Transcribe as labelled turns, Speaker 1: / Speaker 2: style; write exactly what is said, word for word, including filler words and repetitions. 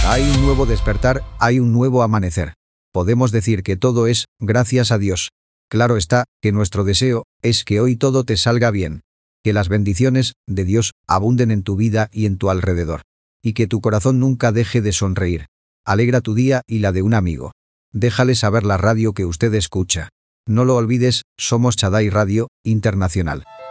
Speaker 1: Hay un nuevo despertar, hay un nuevo amanecer. Podemos decir que todo es gracias a Dios. Claro está que nuestro deseo es que hoy todo te salga bien, que las bendiciones de Dios abunden en tu vida y en tu alrededor, y que tu corazón nunca deje de sonreír. Alegra tu día y la de un amigo. Déjale saber la radio que usted escucha. No lo olvides, somos Shaddai Radio Internacional.